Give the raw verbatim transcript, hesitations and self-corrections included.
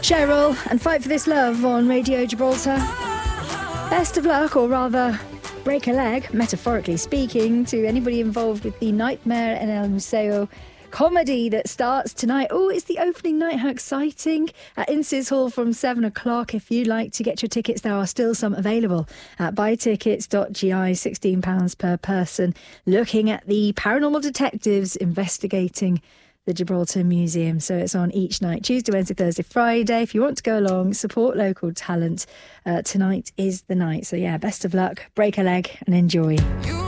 Cheryl and Fight for This Love on Radio Gibraltar. Best of luck, or rather break a leg, metaphorically speaking, to anybody involved with the Nightmare in El Museo comedy that starts tonight. Oh, it's the opening night. How exciting. At Inces Hall from seven o'clock. If you'd like to get your tickets, there are still some available at buy tickets dot g i, sixteen pounds per person. Looking at the paranormal detectives investigating the Gibraltar Museum. So it's on each night, Tuesday, Wednesday, Thursday, Friday. If you want to go along, support local talent, uh, tonight is the night. So yeah, best of luck, break a leg and enjoy.